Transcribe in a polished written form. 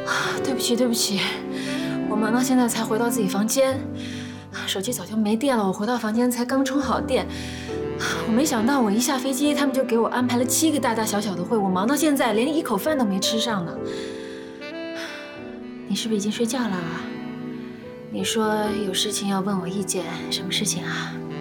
对不起，对不起，我忙到现在才回到自己房间，手机早就没电了。我回到房间才刚充好电，我没想到我一下飞机，他们就给我安排了7个大大小小的会，我忙到现在连一口饭都没吃上呢。你是不是已经睡觉了？你说有事情要问我意见，什么事情啊？